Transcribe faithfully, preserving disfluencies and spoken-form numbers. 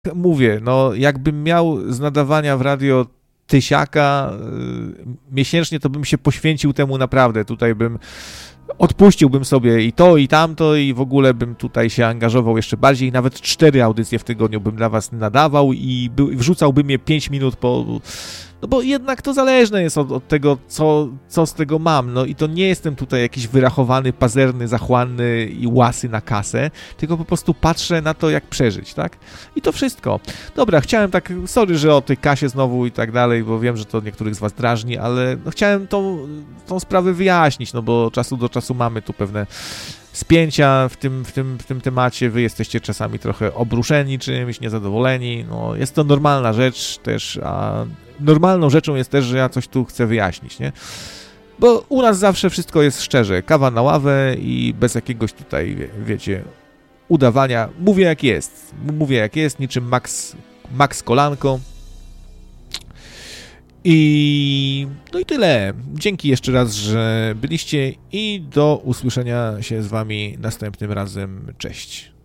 mówię, no jakbym miał z nadawania w radio tysiaka yy, miesięcznie, to bym się poświęcił temu naprawdę. Tutaj bym odpuściłbym sobie i to, i tamto, i w ogóle bym tutaj się angażował jeszcze bardziej. Nawet cztery audycje w tygodniu bym dla was nadawał i by, wrzucałbym je pięć minut po... No bo jednak to zależne jest od, od tego, co, co z tego mam. No i to nie jestem tutaj jakiś wyrachowany, pazerny, zachłanny i łasy na kasę, tylko po prostu patrzę na to, jak przeżyć, tak? I to wszystko. Dobra, chciałem tak, sorry, że o tej kasie znowu i tak dalej, bo wiem, że to niektórych z was drażni, ale no chciałem tą, tą sprawę wyjaśnić, no bo czasu do czasu mamy tu pewne spięcia w tym, w tym, w tym temacie, wy jesteście czasami trochę obruszeni czymś, niezadowoleni, no jest to normalna rzecz też, a normalną rzeczą jest też, że ja coś tu chcę wyjaśnić, nie? Bo u nas zawsze wszystko jest szczerze, kawa na ławę i bez jakiegoś tutaj, wie, wiecie, udawania. Mówię jak jest, mówię jak jest, niczym Max, Max Kolanko. I no i tyle. Dzięki jeszcze raz, że byliście i do usłyszenia się z wami następnym razem. Cześć.